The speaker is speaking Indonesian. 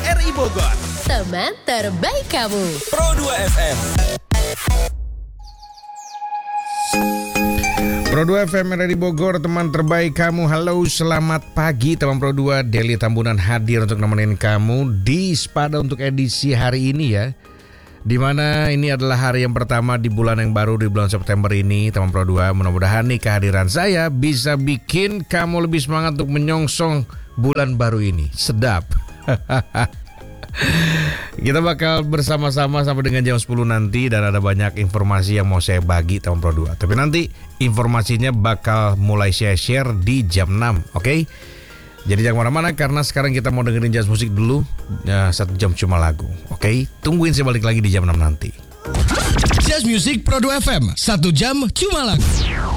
RI Bogor. Teman terbaik kamu. Pro 2 FM. Pro 2 FM RI Bogor, teman terbaik kamu. Halo, selamat pagi teman Pro 2. Deli Tambunan hadir untuk nemenin kamu di Spada untuk edisi hari ini ya. Dimana ini adalah hari yang pertama di bulan yang baru, di bulan September ini teman Pro 2. Mudah-mudahan nih kehadiran saya bisa bikin kamu lebih semangat untuk menyongsong bulan baru ini. Sedap. Kita bakal bersama-sama sampai dengan jam 10 nanti. Dan ada banyak informasi yang mau saya bagi teman Pro 2. Tapi nanti informasinya bakal mulai saya share di jam 6. Oke? Jadi jangan kemana-mana karena sekarang kita mau dengerin jazz musik dulu. 1 jam cuma lagu. Oke? Tungguin saya balik lagi di jam 6 nanti. Jazz Music Pro 2 FM 1 jam cuma lagu.